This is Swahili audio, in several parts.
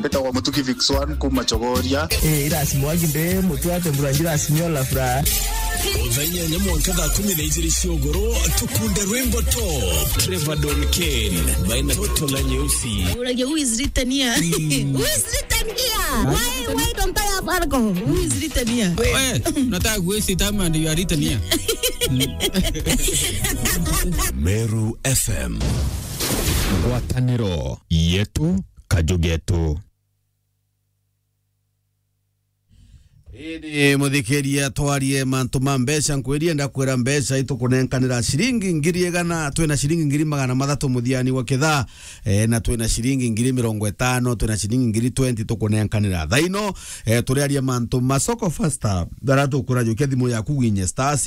Beta wa Mutuki Vixwan kumachogoria. Irasimuagi nde mutu atemburangira asinyola fra. Uzanya nyamuanka da 10 Isiogoro tukunde Rainbow Top Trevor Don Ken baina toto la nyeusi. Unajua who is written here? Who is written here? Why don't I have alcohol? Who is written here? Nataka kuwezi tamu and you are written here. Meru FM. Ngwataniro yetu kajugetu. Ede muthikeria twarie mantu mambesha nkweria ndakwera mbesha itukunenkanira shilingi ngiri egana twena shilingi ngiri magana mathatu muthiani wa kitha na twena shilingi ngiri 50 twena shilingi ngiri 20 tukunenkanira thaino turiaria mantu masoko faster daratu kurajo kethimu yaku gwinye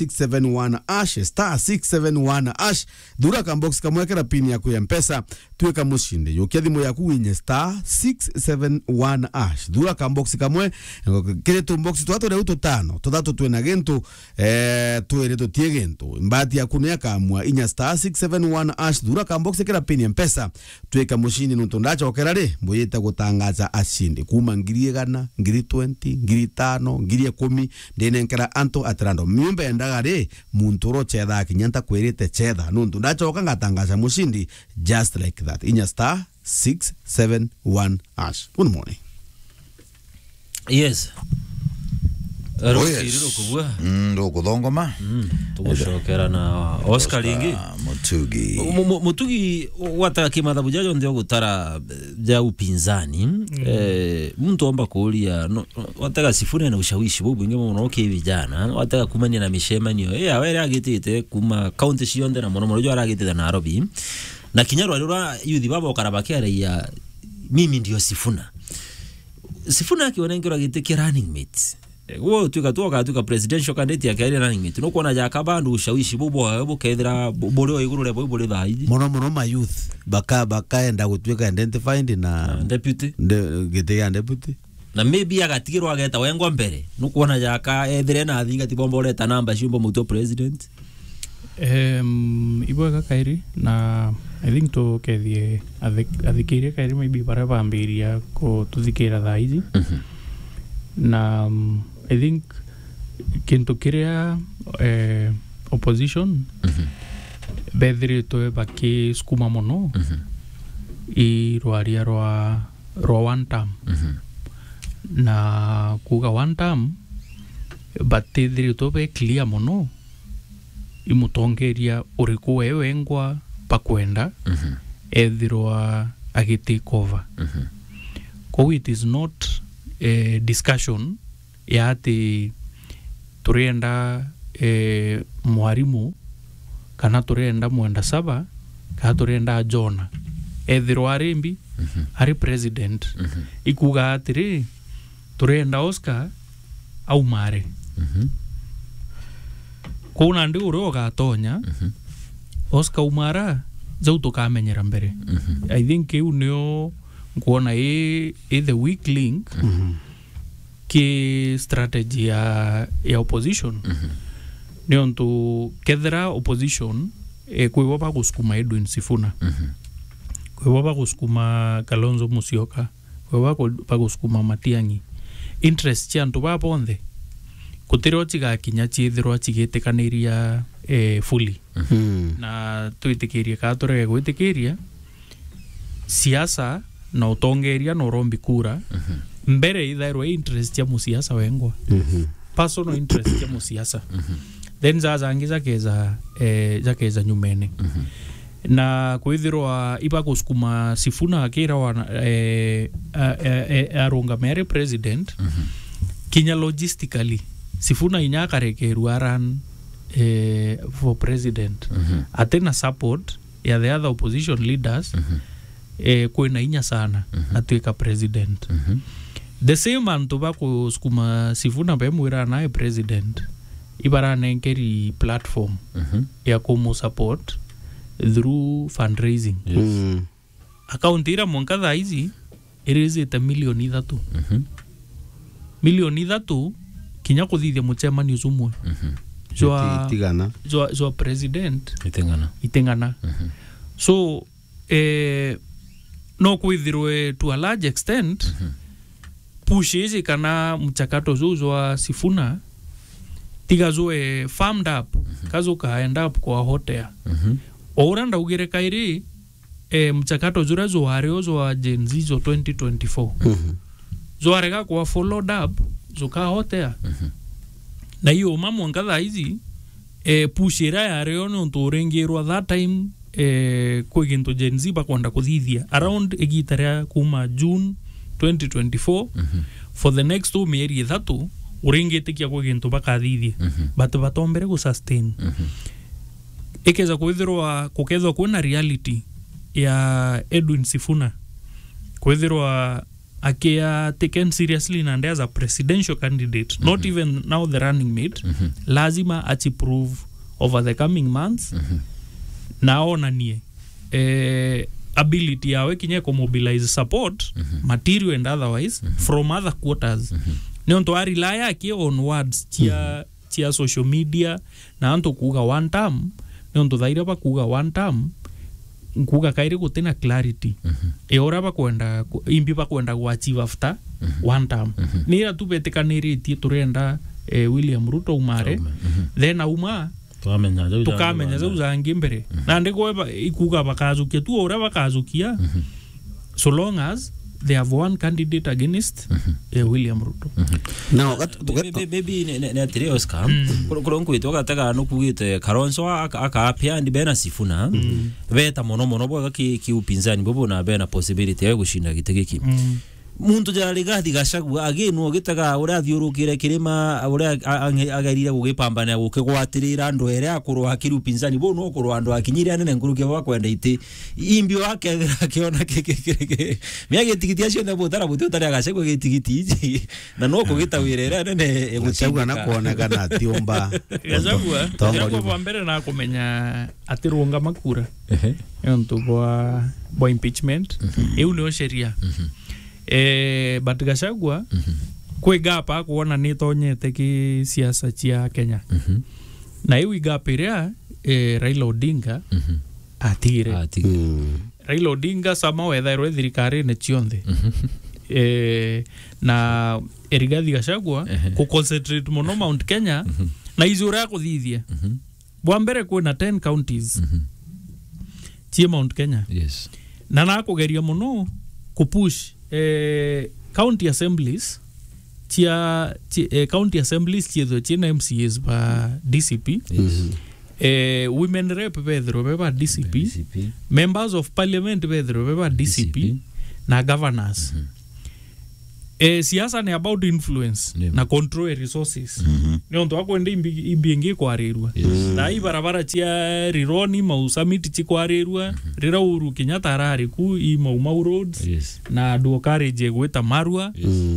*671# dura kambox kamwekera pin yaku ya mpesa tweka mushinde yo kethimu yaku gwinye *671# dura kambox kamwe kiretu box twato reu tutano tutatu twena gento twere tutie gento mbati yakune yakamwa inya *671# dura kambox kera pin ya mpesa tweka mushinde nuntondacha okerare mboyeta gutangaza ashinde kuma ngiri egana ngiri 20 ngiri 5 ngiri 10 ndenenkera anto atrando myumbe ndagare munturo chedha kinyanta kwerete chedha nuntondacha okangatangaza mushindi just like that inya *671#. Good morning. Yes. Rokiriro kubwa. Ndokudongoma. Tugushokera na Oscar Lingi. Mutugi. Mutugi wataki madhabu jajo ndio gutara ja upinzani. Mtu omba kuulia wataka Sifuna na ushawishi bubu ingemo unoke vijana. Wataka kumania na mishema niyo. Awere agitite kuma county shionde na mono jo aragitite na Nairobi. Na Kinyarwa alura yuthi baba okarabakera ya mimi ndio Sifuna. Sifuna akiona ngiro agitike running mate. Wo tuka presidential candidate ya kaya running mate. Nuko na jakabandu ushawishi bubo kethira boleo igurure bobo thaiji. Mono ma youth baka enda gutweka identified na deputy. Gite ya deputy. Na maybe agatigirwa ageta wengwa mbere. Nuko na jaka ethire na thinga tibombo leta namba shimbo muto president. Ibwa kairi na I think to kethie athikiria kairi maybe bara bambiria ko tuthikira thaiji. Na I think kintu kiria opposition bethiri to baki skuma mono I rwaria rwa one term na kuga one term batithiri to be clear mono imutongeria uriku wewe ngwa pakwenda ethirwa agitake over. So it is not a discussion ya ati turienda mwarimu kana turienda mwenda saba kana turienda Jona ethirwa arimbi ari president ikuga atiri turienda Oscar au mare kuna ndi uro gatonya Oscar Umara zau tukamenyera mbere. I think you know kuona the weak link ki strategy ya opposition ni onto kethera opposition kwewa kusukuma Edwin Sifuna kwewa kusukuma Kalonzo Musyoka kwewa kusukuma Matiang'i interest chantu babonde kutiro chiga kinya chithirwa chigetekaniria fully na tuitikiria katore gwitikiria siasa na utongeria no rombi kura mbere ithairwa interest ya musiasa wengwa personal interest ya musiasa then zangiza keza nyumene na kwithirwa iba kusukuma Sifuna akira wa arunga mere president kinya logistically Sifuna inyakarekeru aran for president atena support ya the other opposition leaders kwena inya sana atweka president the same antu bako skuma Sifuna bemwira nae president ibara nenkeri platform ya kumu support through fundraising account ira monkadha hizi irizite milioni 3 milioni 3 kinya kuthithia muchemani uzumwe jo president itengana so no kwithirwe to a large extent push hizi kana mchakato zuzo wa Sifuna tigazwe farmed up kazo ka end up kwa hotel oranda ugire kairi mchakato zura zo hariozo wa Gen Z zo 2024 zo arega kwa followed up zo ka hotel na hiyo mamu ngada hizi pushira ya reono ntorengerwa that time kwa ginto Gen Z bakwanda kuthithia around egitarea kuma June 2024 for the next 2 mieri thatu urengetikia kwa ginto bakathithia but batombere go sustain ekeza kwithirwa kukethwa kuna reality ya Edwin Sifuna kwithirwa akia taken seriously and as a presidential candidate not even now the running mate lazima achiprove over the coming months naona nie ability yawe kinye ko mobilize support material and otherwise from other quarters nionto ari laya ki on words chia social media na anto kuga one term nionto dhaira ba kuga one term nkuga kairi gutena clarity ora ba kwenda imbi ba kwenda ku achieve after one term nira tubetekaniritie turenda William Ruto umare then auma tukamenya za uzangi mbere na ndiko ikuga bakazukia tu ora bakazukia so long as they have one candidate against William Ruto now maybe ne Oscar kuronku itoka taka no kugite Kalonzo akapia ndi bena Sifuna beta mono bwa ki upinzani bobo na bena possibility ya gushinda gitege muntu jari gathi Gachagua agenu gitaga ura thiurukire kirima ura agarire gugipambana gukigwatirira andu ere akurwa akiru pinzani bo no kurwa andu akinyire anene nguruke bwa kwenda ite imbio wake akiona keke miage tikiti acio na botara butu tari Gachagua gitikiti na no kugitawirera nene Gachagua na kuonekana tiomba Gachagua kwa mbere na kumenya atirunga makura ntu kwa impeachment eu nio sheria but Gachagua kwegapa kuona nitonyete ki siasa cia Kenya na iwi gapiria Raila Odinga atire Raila Odinga sama wethairwe thirikari ne cionthe na Rigathi Gachagua ku concentrate mono Mount Kenya na izura kuthithia bwa mbere kwina 10 counties cia Mount Kenya na kugeria mono kupush county assemblies county assemblies china MCAs ba DCP women rep bedro ba DCP members of parliament bedro ba DCP na governors siasa ni about influence na control resources nionto akwende imbingi kwarirwa na ibarabara chia rironi mausamiti chikwarirwa rira Uhuru Kenyatta arari ku Mau roads na duokare je gweta Marua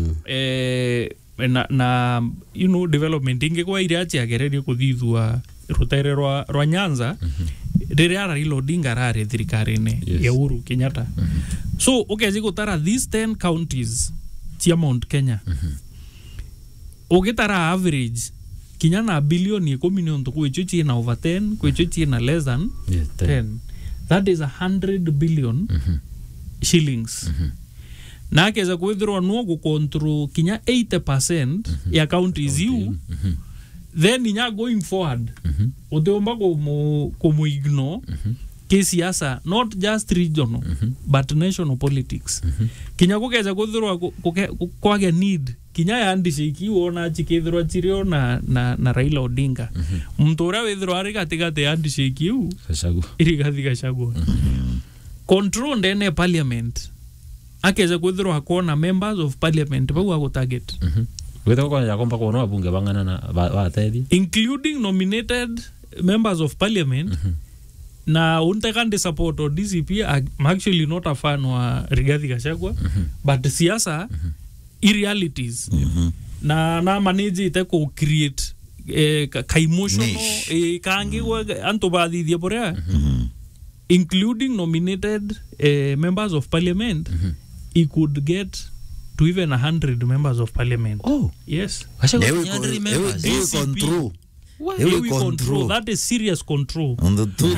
na you know development inge kwa iria chia gererio kuthithwa rutere rwa Nyanza rire ara Raila Odinga arari thirikarine ya Uhuru Kenyatta so okay zigutara these 10 counties cia Mount Kenya ogitara average kinya na bilioni 10 kwichuchi na over 10 kwichuchi na less than 10 that is 100 billion shillings na keza kwithirwa no go control kinya 80% ya counties you then inya going forward uteomba ko ignore kisiasa not just regional but national politics kinya kugeza kuthirwa kwage need kinya yandishiki wona chikithirwa chirio na Raila Odinga mtura withirwa ari gatigate yandishiki u Rigathi Gachagua control ndene parliament akeza kuthirwa kona members of parliament bawa go target wetho kwa yakomba kuona wabunge bangana na batethi including nominated members of parliament na untakande support or DCP. I'm actually not a fan wa Rigathi Gachagua but siasa irrealities na manage ite ko create ka emotional kangi wa anto baadhi dia borea including nominated members of parliament he could get to even 100 members of parliament. Oh yes, Gachagua 100 members control Here we control. That is serious control. On the two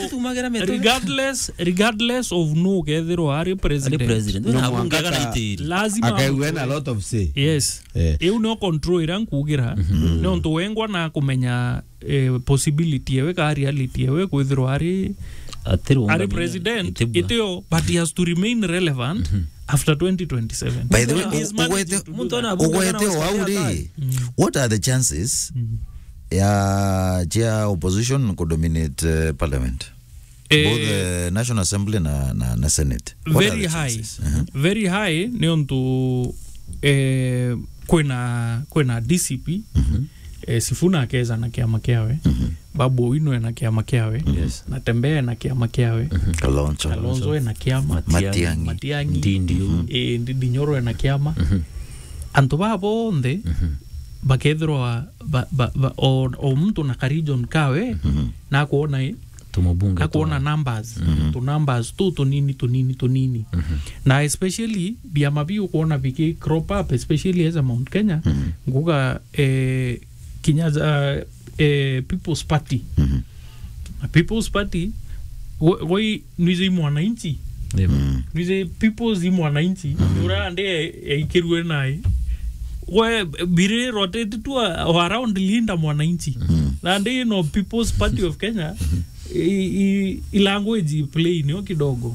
regardless of no gethero are president. Lazima akaiwena a lot of say. Yes. Eu no control iran kugira. No nto wengwa na kumenya possibility ewe ka reality ewe kwithiro ari president iteo, but he has to remain relevant after 2027. By the way, what are the chances ya opposition could dominate parliament? Both the National Assembly na Senate. Very high. Very high ni onto kwena DCP. Sifuna akeza na kiama kiawe. Babu Owino na kiama kiawe. Na Tembea na kiama kiawe. Kalonzo na kiama. Matiang'i. Ndindi Nyoro na kiama. Anto babo onde bakethro o mtu na karijon kawe na kuona tumubunge na kuona numbers to numbers to nini na especially biama biu kuona biki crop up especially as a Mount Kenya nguga Kinyaza People's Party woi nizi mwananchi nizi people's mwananchi ura ande ikirwe nai we bire rotate to around linda mwananchi na ande no People's Party of Kenya i language play ni kidogo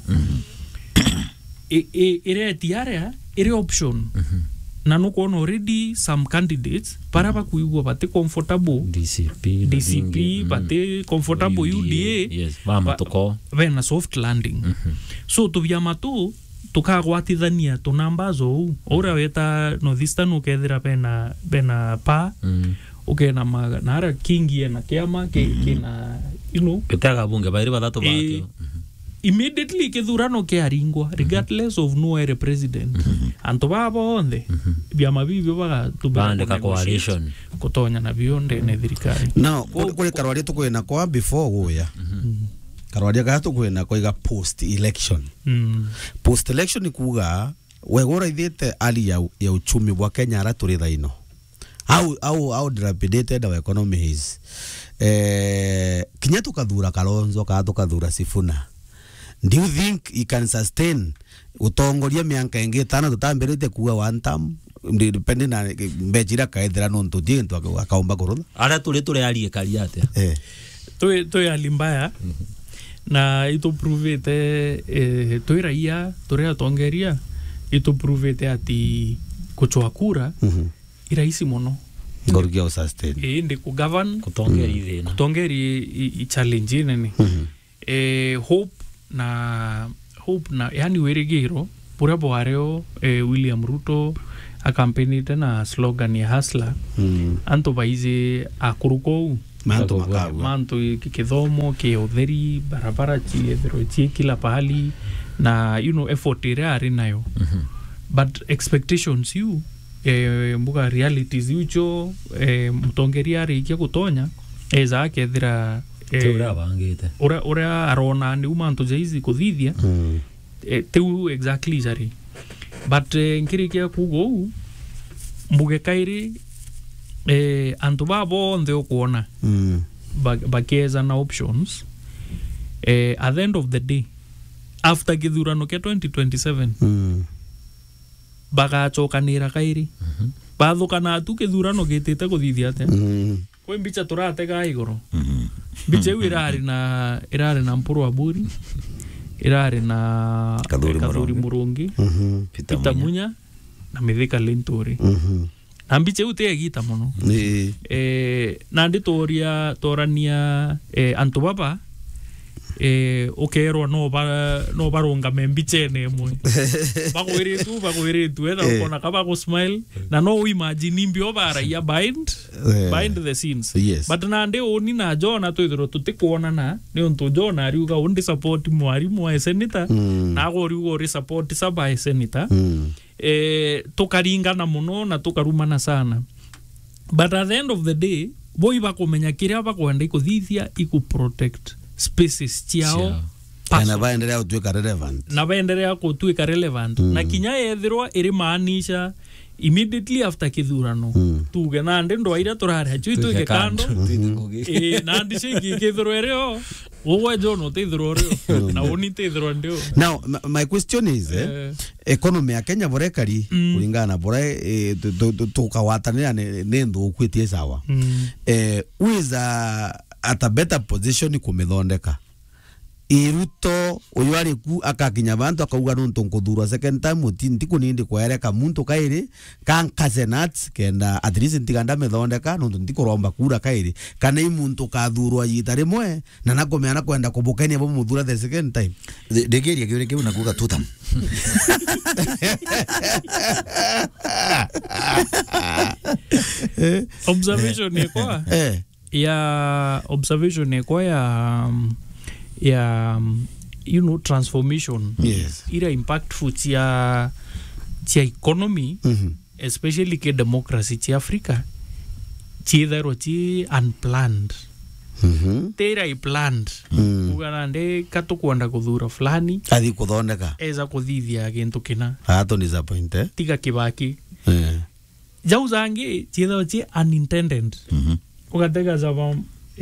ire tiarea ire option na no kono already some candidates para ba kuigwa bate comfortable DCP bate comfortable UDA yes mama toko vena soft landing so to vyama tu tukagwatithania to numbers ora weta northeastern ukethira bena pa ukena nara kingi na kiama kina ketaga bunge bairi batatu bake immediately kithurano kiaringwa regardless of no air president anto babo onde biama bibyo baga tubande ka coalition kutonya na bionde ne thirikari now kule karwaria tukwena kwa before goya karwaria ga tukwena kwa iga post election post election kuga wegora ithete ali ya uchumi bwa Kenya ara turi thaino how dilapidated our economy is kinya tukathura Kalonzo ka tukathura Sifuna. Do you think he can sustain utongoria mianka ingi tana tutambirite kuwa one term depending na mbejira kaithira no ntuthie ntu akaomba kurutha ara tuli alie kariate to alimbaya na ito provete to raia to atongeria ito provete ati kuchwa kura irahisi mono gorgia sustain ndi ku govern kutongeri i challenge nene hope na yani weregero pura boareo William Ruto akampeni na slogan ya hustler anto baize akuruko manto kithomo ke utheri barabara chi kila pahali na effort ire nayo but expectations mbuga realities yucho mutongeria ari kia kutonya eza kethira ora arona ni umanto jaizi kuthithia teu exactly zari but nkirikia kugo mbuge kairi antu babo ndeo kuona bakeza na options at the end of the day after githurano ke 2027 bagachokanira kairi bathukana tu githurano gitite kuthithia ate kwe mbicha turatega igoro mbicha irari na Mpuru Aburi irari na Kadhuri Murungi Peter Munya na Mithika Linturi na mbicha utegita muno na nditoria torania antu baba okero no baronga membichene mwe bagwiritu eda ukona kaba go smile na no imagine mbio bara ya bind the scenes but na nde oni na Jona twithiro tutikuona na ni onto Jona ariuga undi support mwarimu wa senator na gori support saba senator tukaringana muno na tukarumana sana but at the end of the day boy bakomenya kiria bakwenda ikuthithia protect species chiao na baendelea kutuika relevant na kinya ethirwa iri maanisha immediately after kithurano tuge nande ndo aira turare chui tuge kando na ndise kithuro ereo owe jono tithuro reo na oni tithuro ndio. Now my question is economy ya Kenya borekari kulingana bora tukawatanira nendo ukwitie sawa who is at a better position kumithondeka iruto oyari ku akakinya bantu akauga nonto nkuthurwa second time utinti kunindi kwereka muntu kairi kankazenat kenda at least ntiganda methondeka nonto ndikuromba kura kairi kana imuntu kathurwa yita rimwe na nakomea na kwenda kubukenia bo muthura the second time degeria kiure kiuna kuga tutam observation yekwa ya observation yekwa ya you know transformation ira impactful tia economy especially ke democracy tia Africa chidaro chi unplanned tera I planned uganande katukwanda kuthura fulani athi kuthondeka eza kuthithia gintu kina ato disappoint tiga kibaki jauzangi chidaro chi unintended ugatega zaba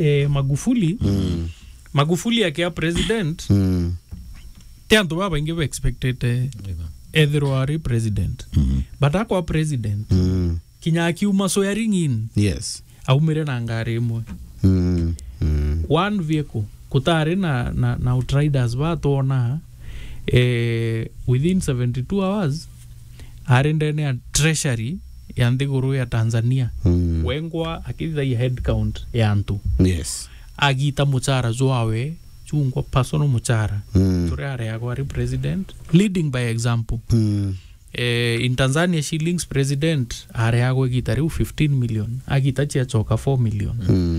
Magufuli akia president tanto baba inge expected ethero president but akwa president kinya kiuma so yaringin aumire na ngari imwe one vehicle kutare na outriders ba tona within 72 hours arendene ya treasury ya ndiguru ya Tanzania wengwa akitha head count ya antu agita muchara zwawe chungwa personal muchara turare yako president leading by example in Tanzania shillings president are yako gitari 15 million agita choka 4 million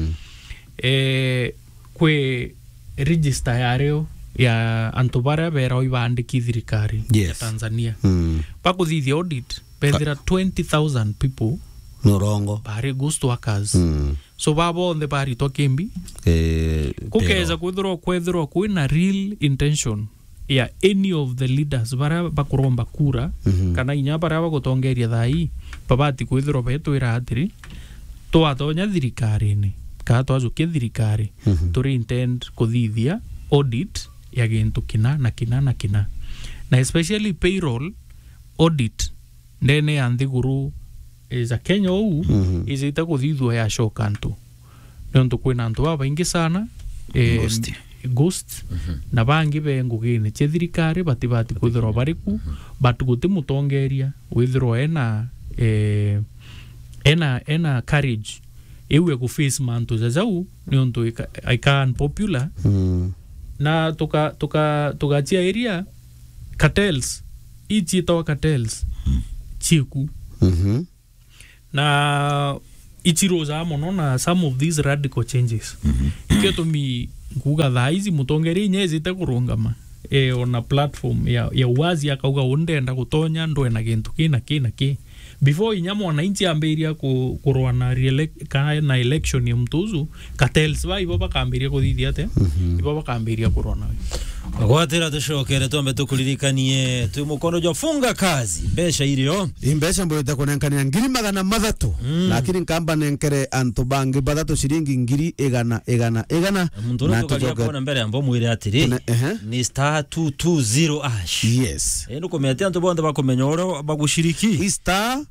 kwe register yareo ya antobara bera oibandiki thirikari ya Tanzania pakuthi audit pedira 20,000 people norongo bari ghost workers so babo the bari to kimbi kukeza kwethro kwina real intention ya any of the leaders bara bakuromba kura kana inya bara bagutongeria thai babati kwethro beto ira atiri to atonya thirikari ni ka to azuke thirikari to intend kuthithia audit ya gintu kina na especially payroll audit ndene anthiguru is a Kenya is ita kuthithwa ya shokantu nonto kwina antu baba ingi sana ghost na bangi bengugine chethirikari batibati kwithirwa bariku but guti mutongeria withirwa ena courage ewe ku face mantu zazau nonto I can popular na tukatia area cartels ichitawa cartels chiku na ichiroza mono na some of these radical changes iketo mi nguga thaizi mutongeri nyezi te kurungama on a platform ya wazi akauga ondenda gutonya ndwena gintu kina before inyamo na inchi amberia kurwana na election ya mtuzu cartels ba ibo bakamberia kuthithia te ibo bakamberia kurwana gwatira tushokere tombe tukulirikanie tu mukono jo funga kazi besha irio imbesha mbo itakonenkania ngiri magana mathatu lakini nkamba nenkere antu bangi bathatu shiringi ngiri egana muntu ndo tukakona mbere ambo mwire atiri ni star 220 ash eno komete antu bonde bakomenyoro bagushiriki star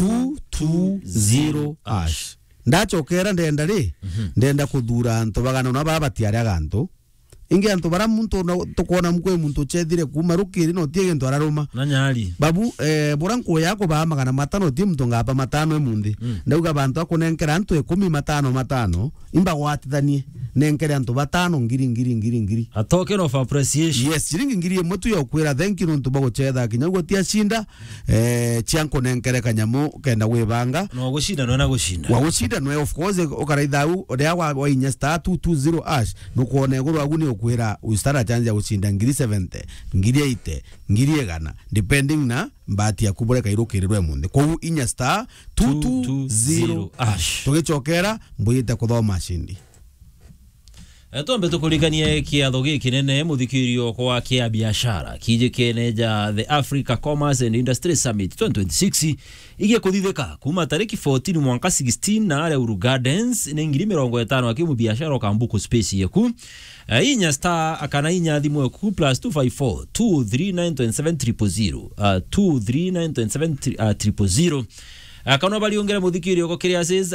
220 ash ndachokera ndenda kuthura antu bagana na baba tiaria gantu inge antu bara muntu tukona mukwe muntu chethire kuma rukiri no tie gento araruma na nyari babu buranko yako ba magana matano tie muntu ngapa matano emundi ndauga bantu akunenkera antu 15 imba gwatithanie nenkere antu batano ngiri atoke no for appreciation shiringi ngiri mutu ya kwira thank you ntu bago chetha kinyago tia shinda chianko nenkere kanyamo kenda webanga no gushinda no na gushinda wa gushinda no of course okaraithau oria wa inya star 220 ash no kuone guru aguni okwira ustara chance ya gushinda ngiri 70 ngiri 80 ngiri 100 depending na mbati ya kubore kairukirirwe munde ko inya star 220 ash tugicokera mbuyite kuthoma shindi Tombe tukulikanie kiatho giki nene muthikirio kwa kia biashara kije keneja the Africa Commerce and Industry Summit 2026 igie kuthithika kuma tariki 14 mwanka 16 na ale Uru Gardens na ngiri 50 akimu biashara okambuko space yeku inya star akana inya thimwe ku plus 254 2392700 2392700 akano bali ongera muthikirio ko kiria says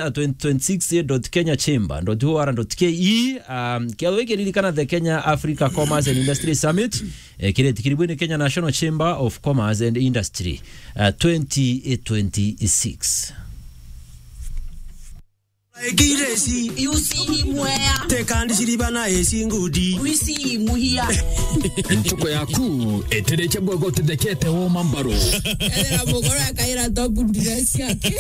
2026.kenyachamber.or.ke kiatho giki lirikana the Kenya Africa Commerce and Industry Summit kire tikiribwini Kenya National Chamber of Commerce and Industry 2026. Giresi Yusi mwea tekandi shiribana esingudi Wisi muhia Nchuko yaku etereke bwego tedekete wo mambaro Era mugora kaira dobu diresi yake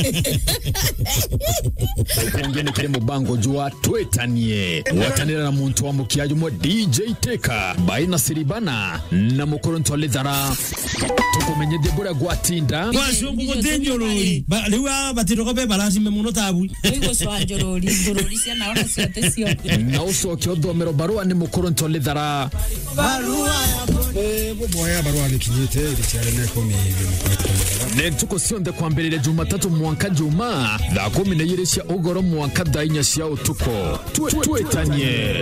Kongene kire mubango jua twetanie watanira na muntu wa mukiaju mo DJ Teka baina siribana na mukoronto lidhara tukumenye debura gwatinda Kwashungu mutenjorori liwa batirokobe balasi memuno tabu Swajorori sia naona siote sio na uso kiodomero barua ni mukoronto lidhara barua boya barua likinyete lichane komi ne tuko sionde kwa mbelele Jumatatu mwanka Juma da 12 cia ugoro mwanka dainya cia utuko twetanie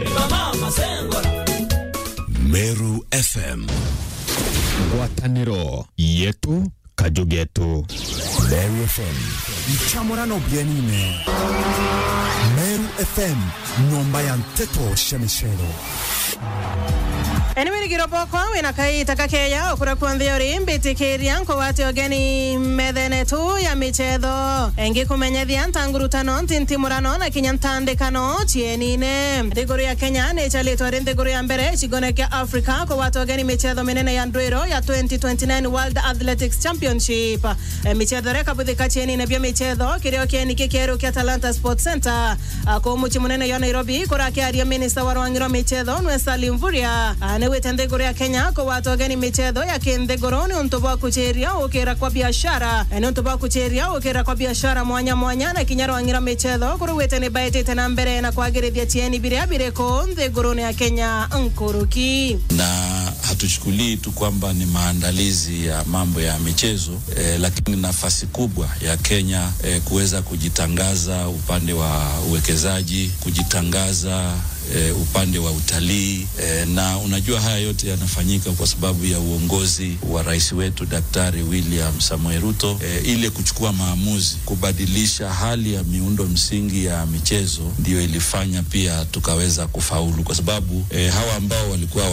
Meru FM Ngwataniro yetu kajugetu Meru FM Mchamorano bienine Meru FM Nomba ya Nteto Shemishero Anyway, giroboko wena kai takakeya okura kuanzia rimbi tikiria nko wate ogeni medene tu ya michezo engi kumenyethia ntangurutano ntintimurano na kinyantandikano chienine ndiguru ya Kenya ne chaletwa ndiguru ya mbere chigonekia Africa kwa wate ogeni michezo minene ya ndwiro ya 2029 World Athletics Championship michezo reka budhika chienine bia michezo kirio kieni kikeru kia Talanta Sports Center kwa muchi munene ya Nairobi kura kiaria minister wa rwangiro michezo Nwesa Limvuria Newete ndiguru ya Kenya kwa watu wageni michezo ya kindegoro ni untoboa kucheria ukera kwa biashara ni untoboa kucheria ukera kwa biashara mwanya na kinyaro wangira michezo kuruwete ni baite tena mbere na kwa gerithia tieni birea bireko ndiguru ya Kenya nkuruki na hatuchukulii tu kwamba ni maandalizi ya mambo ya michezo lakini nafasi kubwa ya Kenya kuweza kujitangaza upande wa uwekezaji kujitangaza upande wa utalii na unajua haya yote yanafanyika kwa sababu ya uongozi wa rais wetu Daktari William Samoei Ruto ile kuchukua maamuzi kubadilisha hali ya miundo msingi ya michezo ndio ilifanya pia tukaweza kufaulu kwa sababu hawa ambao walikuwa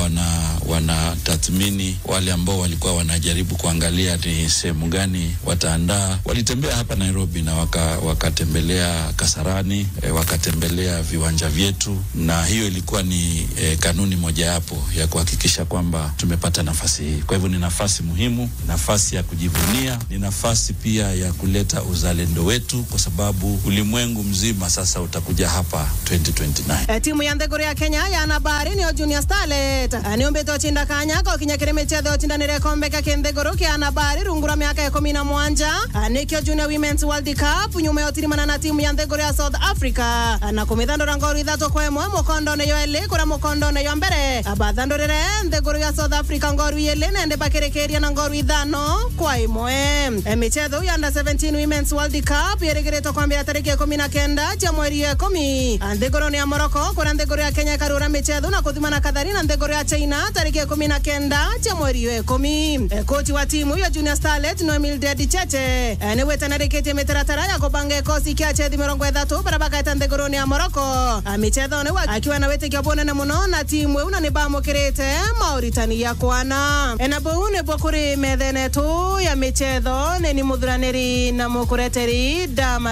wanatathmini wale ambao walikuwa wanajaribu kuangalia ni sehemu gani wataandaa walitembea hapa Nairobi na wakatembelea Kasarani wakatembelea viwanja vyetu na hiyo ilikuwa ni kanuni moja hapo ya kuhakikisha kwamba tumepata nafasi hii. Kwa hivyo ni nafasi muhimu, nafasi ya kujivunia, ni nafasi pia ya kuleta uzalendo wetu kwa sababu ulimwengu mzima sasa utakuja hapa 2029. Timu ya ndeguru ya Kenya ya nabari ni Junior Starlet. Ni umbeto chinda kanya kwa kinyakire michezo chinda nire kombe ka kendeguru kia nabari rungura miaka ya 17. Nikyo Junior Women's World Cup nyuma ya tirimana na timu ya ndeguru ya South Africa. Na kumithando rangoru ithato kwa emwe mokondo ne yoele kura mokondo ne yombere abadhando rere ndeguru ya South Africa ngoru yele nende bakerekeria na ngoru ithano kwa imwe michezo ya under 17 Women's World Cup yeregereto kwambia tariki 19 cha mwezi wa 10 ndeguru ya Morocco kura ndeguru ya Kenya karura michezo na kuthimana kadhari na ndeguru ya China tariki 19 cha mwezi wa 10 kochi wa timu ya Junior Starlet no Mildred Cheche ne wetana rekete metaratara ya kubange kosi kia chedi 30 barabaka ndeguru ya Morocco michezo ne akiwa na wete kiabona na muno na timu una ne bamo kirete Mauritania kwana enabone bokuri medene tu ya michezo ni mudraneri na mukureteri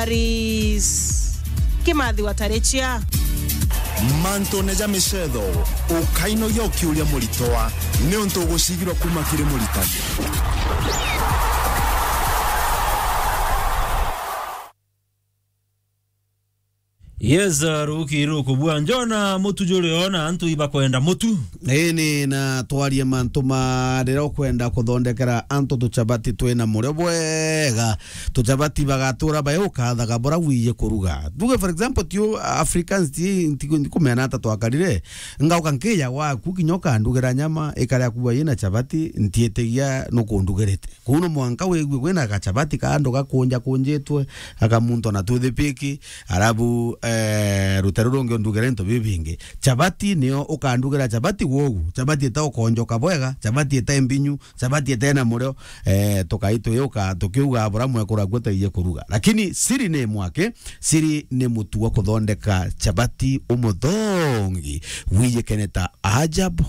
Damaris Kimathi watarechia Manto neja michezo ukaino yoki ulia mulitoa ne onto gushigirwa kuma kire muritani Yes, rukiru kubua njona mutu juri ona antu iba kwenda mutu. Ini na twarie mantu marero kwenda kuthondekera antu tuchabati twina murio bwega tuchabati bagatura bayo kathaga bora wiye kuruga tuge for example tio Africans ti kumena ata twakarire ngauka nkiya waku kinyoka ndugera nyama ikaria kuwa yina chabati ntietegia no kundugerete kuno mwanka wegwe kwena ka chabati kando gakunja kunjetwe aka muntu na tuthipiki arabu rutero ngio ndugerento bibinge chabati nio ukandugera chabati wogu chabati eta ukonjoka bwega chabati eta embinyu chabati eta na murio tukaito yoka tukiuga bora mwe kuragweta iye kuruga lakini siri ne mwake siri ne mutu wa kuthondeka chabati umuthongi wiye keneta Ajab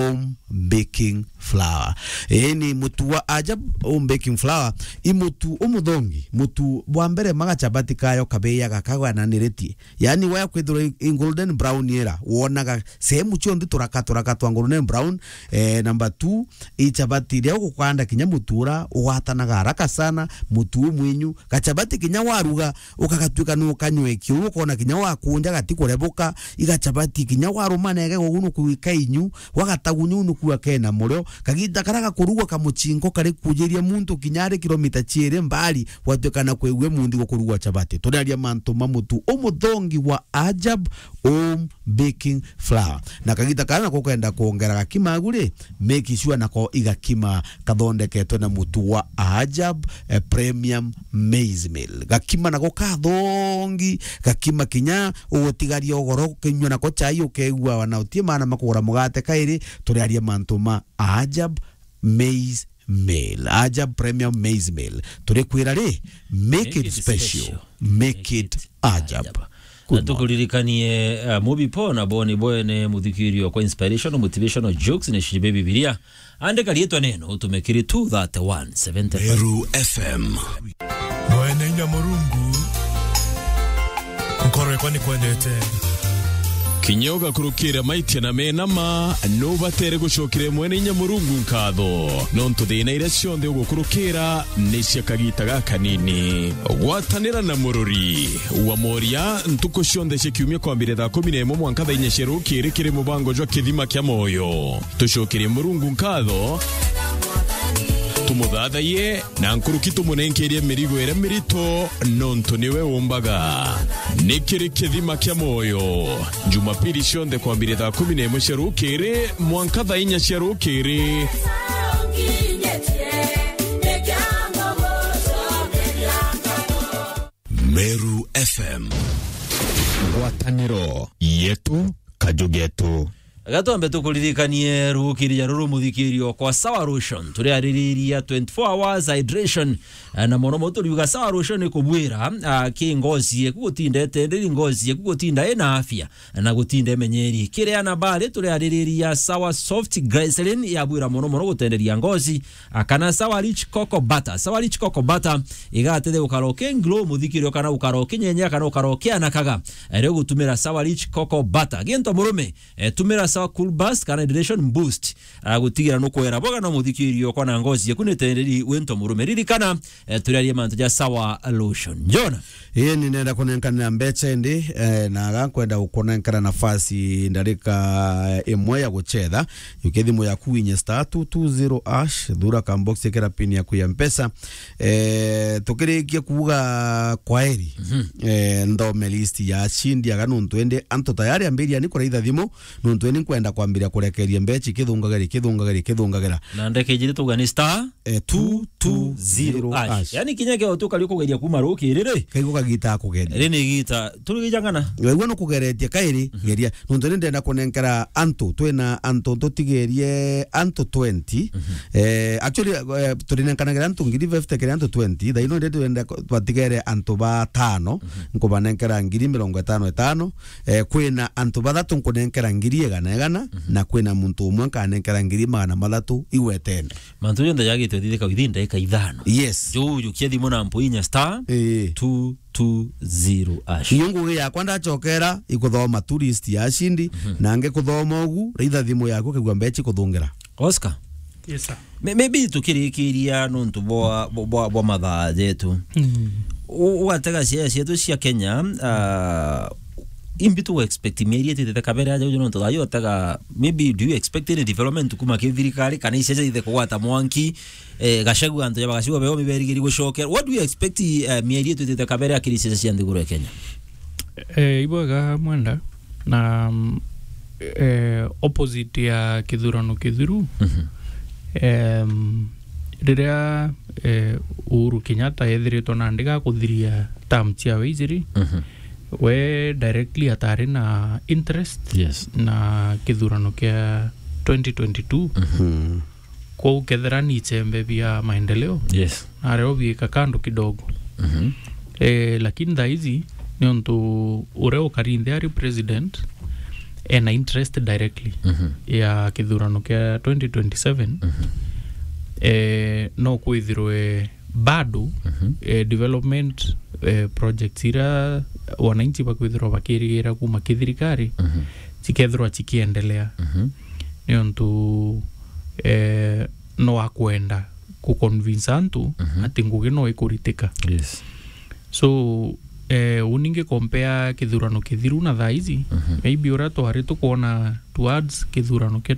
baking flour ni mutu wa Ajab baking flour imutu umuthongi mutu bwa mbere maga chabati kayo kabeya gakagwa na nireti yani waya kwithura in golden brown era wonaga sehemu chondi turaka twa golden brown number 2 ichabati leo gukanda kinya mutura uhatanaga haraka sana mutu mwinyu kachabati kinya waruga ukagatuika no kanyweki ukona kinya wakunja gatikureboka igachabati kinya warumanege gugunu kuika inyu wagatagunyu nukuwa kena murio kagita karaga kurugwa kamuchingo kare kujeria muntu kinyare kilomita chiere mbali watukana kwewe mundi gokurugwa chabati todaria mantu mamutu umuthongi wa Ajab baking flour na kagita kana ko kwenda kuongera gakima gure make sure nako igakima kathondeketwe na mutu wa Ajab premium maize meal gakima nako kathongi gakima kinya ugotigaria ogoro kinywa nako chai ukegwa wana utie mana makugura mugate kairi turiaria mantu ma Ajab maize meal Ajab premium maize meal turekwira ri make it special make it Ajab tukuririkanie mubi pona boni boene muthikirio kwa inspirational motivational jokes na shibe bibilia andika lietwa neno tumekiri 23170 Meru FM boene Nyamurungu nkoro kwani kwendete kinyoga kurukira maitia na menama no batere gushokire mwene Nyamurungu nkatho nontu thina ire cionthe ugukurukira nicia kagita gaka nini gwatanira na mururi wa moria ntuko cionthe cikiumia kwambire thaa 11 mwanka thaa 4 cirukire kiri mubango jwa kithima kya moyo tushokire Murungu nkatho tumuthathaie na nkuruki tumunenkerie mirigo ira mirito nontu niwe umbaga nikiri kithima kya moyo Jumapili cionthe kwambire thaa 11 cirukire mwanka thaa 4 cirukire Meru FM ngwataniro yetu kajugetu gatombe tukuririkanie rukiria ruru muthikirio kwa Sawa Lotion turiaririria 24 hours hydration na mono moto riuga Sawa Lotion kubwira kingozi gutindete ndiri ngozi gutinda ena afya na gutinde menyeri kire ana bale turiaririria Sawa Soft Glycerin ya bwira mono mono gutenderia ngozi akana Sawa Rich Cocoa Butter Sawa Rich Cocoa Butter igatete ukaroke glow muthikirio kana ukaroke nyenya kana ukaroke anakaga rero gutumira Sawa Rich Cocoa Butter gento murume tumira Sawa Cool Burst kana hydration boost gutigira no kwera boga no muthikirio kwa na ngozi yakunetenderi wento murume ririkana turiarie mantu ja Sawa Lotion Jona ni nenda kunenkana mbeche ndi na gakwenda ukonenkana nafasi ndarika imwe ya guchetha yukethimo ya kuinye *220# dhura ka box ekera pin ya kuya mpesa tukirikia kuuga kwaeri ndome list ya chindi ya nuntu ende anto tayari ambiria ni kuraitha thimo nuntu eni kwenda kwambiria kurekeria mbechi kithungagera na ndeke jiri tuga ni *220# yani kinyake otuka liko geria kuma roki rire kaigo kagita kugeria rene gita turigijangana wewe no kugeretia kairi geria nuntu ndenda kunenkera anto twena anto totigerie anto 20 actually turinenkanagera anto ngiri 50 kere anto 20 daino ndetu enda twatigere anto ba 5 nkubanenkera ngiri 55 kwena anto ba 3 nkunenkera ngiri egana na kwena muntu umwe kanenkera ngiri 300 iwetene mantu yonda yagite thithika withinda eka ithano yes yo kiedi mona mpoinya *220# yungu ya kwanda chokera ikuthoma tourist ya shindi nange kuthoma ugu reitha thimu yako kigwa mbechi kuthungera Oscar yes sir maybe tukirikiria nuntu bwa mathaa jetu ugatega cia cia Kenya imbitu expect immediate the kabere aja ujo nto ayo taga maybe do you expect any development kuma kithirikari kana isese ide kwata mwanki gashagu anto ya bagashiwa beo miberigiri gushoker what do you expect immediate the kabere akirisese cia ndiguro ya Kenya iboga mwenda na opposite ya kithurano kithiru riria Uhuru Kenyatta ethiritwo na ndiga kuthiria term cia wiziri we directly atari na interest na kithurano kia 2022 kwa ukethera ni chembe vya maendeleo na reo vika kando kidogo lakini dhaizi ni onto ureo karindhiari president ena interest directly ya kithurano kia 2027 no kwithirwe bado development projects ira wananchi bakwithirwa bakirigira kuma kithirikari cikethirwa cikiendelea ni onto no akwenda ku convince antu ati ngugi no ikuritika so uninge compare kithurano kithiru na thaizi maybe ora twari tukuona towards kithurano kia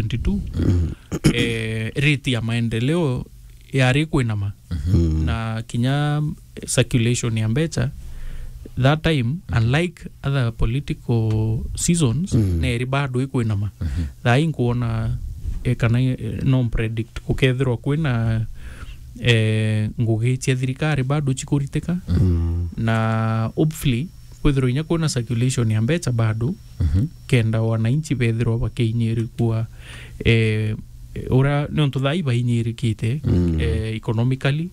2022 rate ya maendeleo yari kwinama na kinya circulation ya mbecha that time unlike other political seasons neri bado ikwinama thai nkuona kana no predict kukethirwa kwina ngugi cia thirikari bado chikuritika na hopefully kwithirwa inya kuna circulation ya mbecha bado kenda wananchi bethirwa bakeinyiri kwa ora no tuthai bainyirikite economically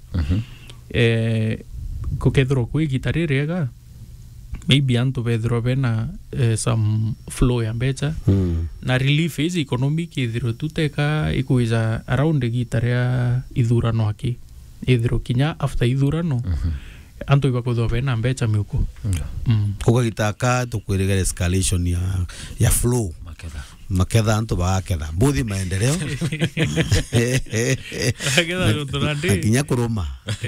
kukethirwa kwigitari rega maybe antu bethirwa bena some flow ya mbecha na relief is economic ithirwa tuteka ikuiza around gitari ya ithurano aki ithirwa kinya after ithurano antu ibakuthwa bena mbecha miuko kugagitaka tukwirigera escalation ya flow maketha antu bagaketha mbuthi maendeleo akinya kuruma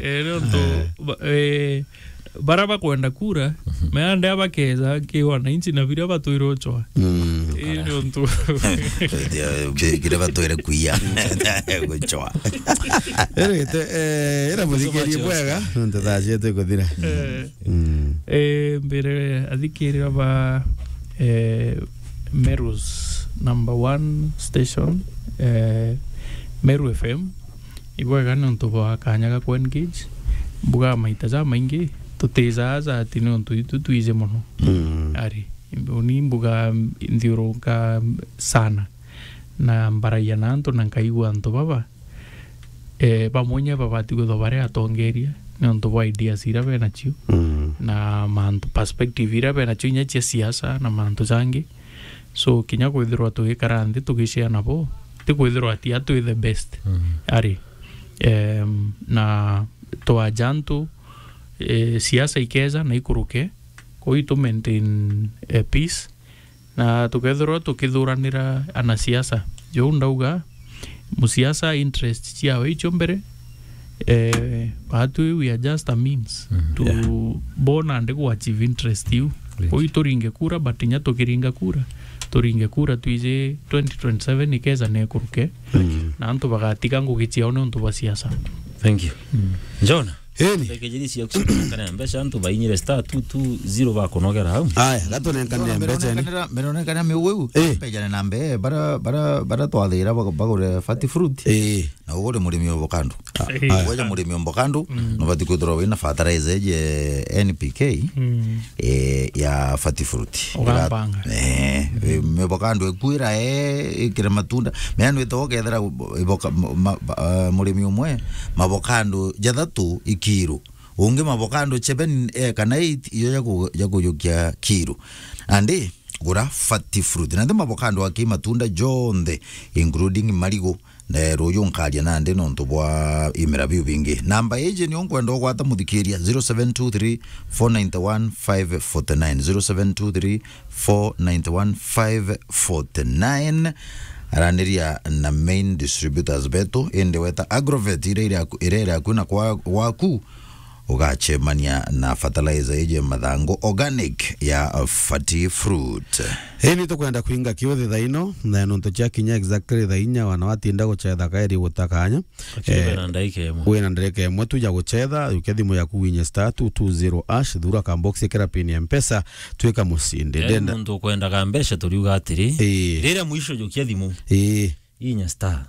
baraba kwenda kura meande abakeza ki wananchi na vile batuiro choa iyo ntu kile batuire kuia gochoa era muzikeri bwega ntu thajete kuthira mbere adhikirira ba Meru's number 1 station Meru FM ibwega ntu ba kanyaga ku engage buga maitaza maingi tuteza ati no tuize mono ari uni mbuga ndiuroka sana na mbaraya nanto na kaigwa anto baba bamonya babati go bare atongeria nonto wa ideas ira bena chiu na manto perspective ira bena chiu nya siasa na manto zangi so kinya kwithirwa tugikarande tugishia nabo tikwithirwa ati atu the best ari na to ajanto siasa ikeza na ikuruke ko itu maintain peace na tukethirwa tukithuranira ana siasa jo ndauga musiasa interest ciao icho mbere but we are just a means to born and go achieve interest you ko itu ringe kura batinya tukiringa kura turinge kura tuize 2027 ikeza ne kuruke na antu bagatika ngugichia ono ntu ba siasa. Thank you John Tekejiri siya kusikana mbesha antu bainyire star 220 bakonogera hau. Aya gatonekana mbesha ni. Meronekana mewewu. Pejana nambe bara twathira bagure fati fruit. Na ugore murimi obokando. Weje murimi obokando no bati kudro wina fertilizer je NPK. Ya fati fruit. Mebokando ekwira ikira matunda. Meano itoke thera murimi umwe mabokando jathatu kiro unge mabokando 7 kana 8 iyo yakuyokia kiro ande gura fati fruit na mabokando aki matunda jonde including marigo na royo nkalia na ande nonto bwa imera bingi namba eje ni onkwenda gwata muthikiria 0723 491 549 0723 491 549 araniria na main distributors beto ende weta Agrovet ire kuna kwa waku ugachemania na fertilizer ije mathango organic ya Fati Fruit. Heni tukwenda kuinga kiothe thaino na nonto cha kinya exactly thainya wanawatinda guchetha kairi gutakanya wena ndreke mwe tuja guchetha ukethimu ya kuwinya star 220 ash thura ka box kera pin ya mpesa tweka musinde ndenda muntu kwenda ka mbesha turiuga atiri rira mwisho jo kethimu inya star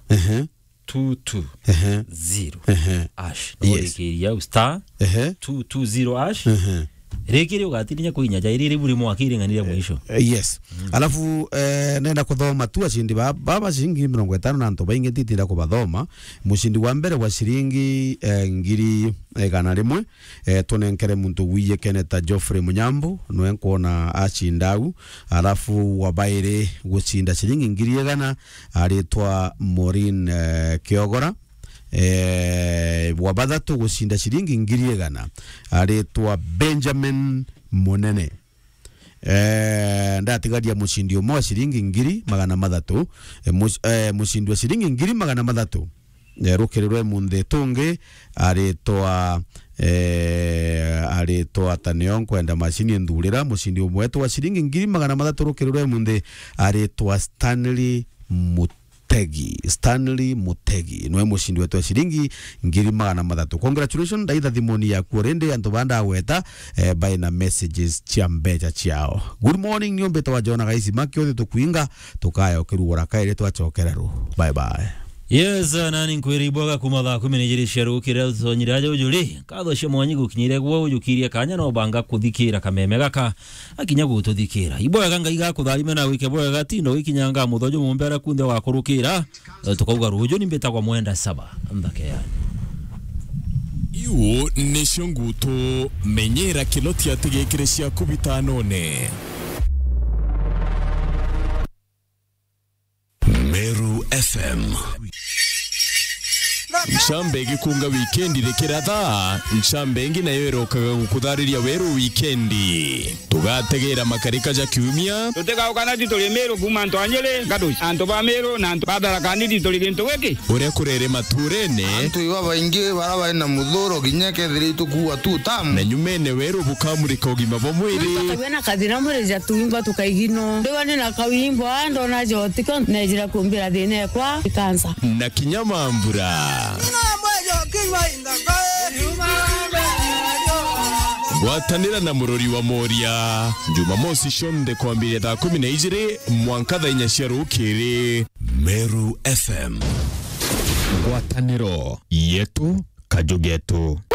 220 ash no star 220 ash rekiri ugatirinya kuinya jairiri buri mwakiri nganire mwisho yes alafu nenda kuthoma tu ashindi baba shilingi 50 na ntoba inge titira kubathoma mushindi wa mbere wa shilingi ngiri gana rimwe tunenkere muntu wiye Keneta Geoffrey Munyambo no enkona achindau alafu wabaire guchinda shilingi ngiri gana aritwa Maureen Kiogora wabathatu gucinda shilingi ngiri gana aritwa Benjamin Munene ndatigaria mucindi umwe shilingi ngiri magana mathatu mucindi wa shilingi ngiri magana mathatu rukirirwe munde tungi aritwa Taneon kwenda mashini ndurira mucindi umwe wa shilingi ngiri magana mathatu rukirirwe munde aritwa Stanley Mutegi noe mushindi wetu wa shilingi ngiri magana mathatu. Congratulations ndaitha thimoni ya kuorende antu banda weta by na messages chia mbecha chiao. Good morning niombe to wajona gaisi makio tukuinga tukaya okirugora kaire twachokerero. Bye bye. Yes, nani nkwiri boga kumatha 12 sherukire zonyiraje ujuri katho shemwanyi gukinyire gwo ujukirie kanya no banga kuthikira kameme gaka akinya gututhikira iboga ganga iga kutharime na wike boga gatindo wikinyanga muthojo mumbera kunde wa kurukira tukauga rujo nimbeta kwa mwenda saba ndake yani iwo nisho nguto menyera kiloti ategekire cia kubita none Meru FM Nchambe gikunga weekendi rekera thaa nchambe ngi nayo erokaga gukuthariria weru weekendi tugategera makarika ja kiumia tutega ukana tituli Meru kuma ntwanyele gaduci anto ba Meru na anto badara kandi tituli gintu giki uria kurere maturene antu iwa baingi baraba na muthuro ginyeke thiri tukuwa tu tamu na nyumene weru bukamurika ugima bo mwiri tukabena kathira mureja tuimba tukaigino ndiwani na kawimbo ando na jotika nejira kumbira thine kwa kansa na kinyamambura Gwatanira na murori wa Moria Jumamosi shonde kwambiria thaa 12 mwankatha inya cia rukiri Meru FM Gwataniro yetu kajugetu